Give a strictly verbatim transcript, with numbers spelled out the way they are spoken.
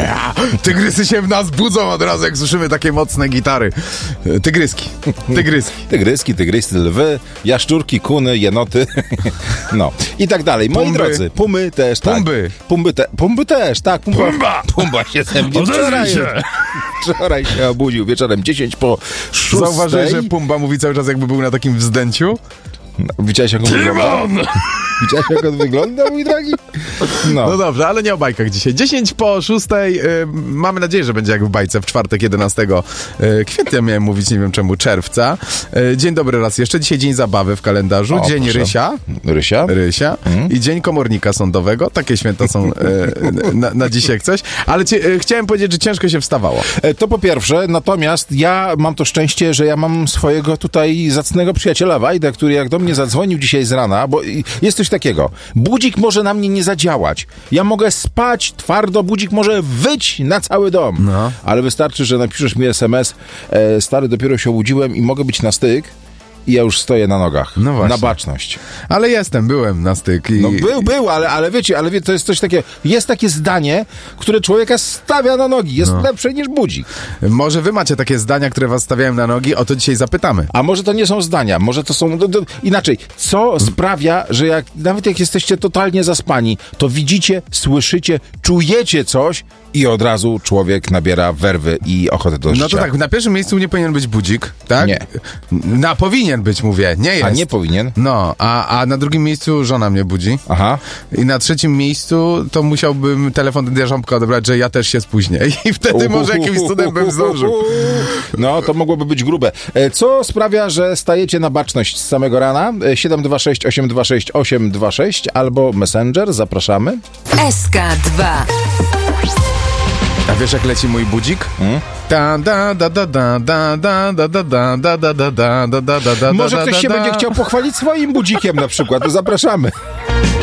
Tygrysy się w nas budzą od razu, jak słyszymy takie mocne gitary. Tygryski. Tygryski. Tygryski, tygrysy, lwy, jaszczurki, kuny, jenoty. No. I tak dalej. Moi Pumby. drodzy, pumy też, tak. Pumby. Pumby, te, pumby też, tak. Pumba. Pumba. Pumba się ze mnie Odezwij wczoraj, się. wczoraj się obudził wieczorem dziesięć po szóstej. Zauważyłeś, że Pumba mówi cały czas, jakby był na takim wzdęciu? No, widziałeś, jak on wygląda? Widziałeś, jak on wygląda, mój drogi? No. No dobrze, ale nie o bajkach dzisiaj. dziesięć po szóstej. Y, mamy nadzieję, że będzie jak w bajce w czwartek jedenastego y, kwietnia, miałem mówić, nie wiem czemu, czerwca. Y, dzień dobry raz jeszcze. Dzisiaj dzień zabawy w kalendarzu. O, dzień proszę. Rysia. Rysia? Rysia. Mhm. I dzień komornika sądowego. Takie święta są y, na, na dzisiaj jak coś. Ale ci, y, chciałem powiedzieć, że ciężko się wstawało. E, To po pierwsze, natomiast ja mam to szczęście, że ja mam swojego tutaj zacnego przyjaciela Wajdę, który jak do mnie zadzwonił dzisiaj z rana, bo i- jest coś takiego. Budzik może na mnie nie zadziałać. Ja mogę spać twardo, budzik może wyć na cały dom. No. Ale wystarczy, że napiszesz mi es em es, e, stary, dopiero się obudziłem i mogę być na styk i ja już stoję na nogach. No właśnie. Na baczność. Ale jestem, byłem na styk. I... No był, był, ale, ale wiecie, ale wie, to jest coś takiego, jest takie zdanie, które człowieka stawia na nogi. Jest No. lepsze niż budzik. Może wy macie takie zdania, które was stawiają na nogi? O to dzisiaj zapytamy. A może to nie są zdania, może to są... Do, do, inaczej, co sprawia, że jak nawet jak jesteście totalnie zaspani, to widzicie, słyszycie, czujecie coś i od razu człowiek nabiera werwy i ochotę do życia. No to tak, na pierwszym miejscu nie powinien być budzik, tak? Nie. Na powinien być, mówię, nie jest. A nie powinien? No, a, a na drugim miejscu żona mnie budzi. Aha. I na trzecim miejscu to musiałbym telefon do Rząbka odebrać, że ja też się spóźnię. I wtedy może jakimś cudem bym zdążył. No, to mogłoby być grube. E, Co sprawia, że stajecie na baczność z samego rana? E, siedem dwa sześć osiem dwa sześć osiem dwa sześć albo Messenger, zapraszamy. S K dwa. A wiesz, jak leci mój budzik? Hmm? Da, da, da, da, da, da, da, da, da, da, da, da, da, da, da, da, da, da, Może da, ktoś da, się da. będzie chciał pochwalić swoim budzikiem na przykład, to zapraszamy.